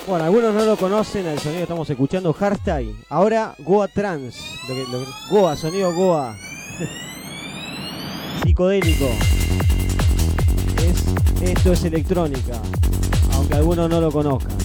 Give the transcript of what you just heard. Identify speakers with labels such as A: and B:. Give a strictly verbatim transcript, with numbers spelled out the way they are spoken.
A: Bueno, algunos no lo conocen, el sonido que estamos escuchando, Hardstyle. Ahora Goa Trance, lo que, lo que, Goa, sonido Goa. Psicodélico. Es, esto es electrónica, aunque algunos no lo conozcan.